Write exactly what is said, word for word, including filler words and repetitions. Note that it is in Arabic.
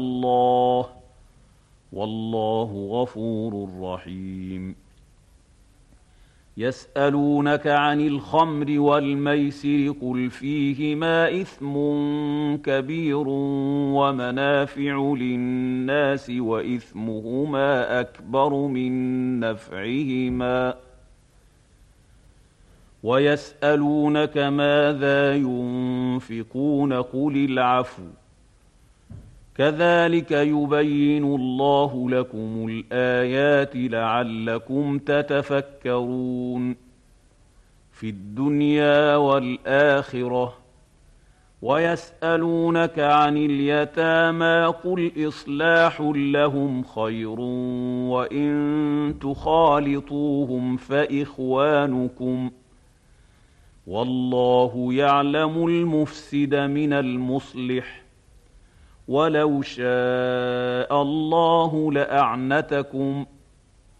الله والله غفور رحيم. يسألونك عن الخمر والميسر قل فيهما إثم كبير ومنافع للناس وإثمهما أكبر من نفعهما ويسألونك ماذا ينفقون قل العفو كذلك يبين الله لكم الآيات لعلكم تتفكرون في الدنيا والآخرة. ويسألونك عن اليتامى قل إصلاح لهم خير وإن تخالطوهم فإخوانكم والله يعلم المفسد من المصلح ولو شاء الله لأعنتكم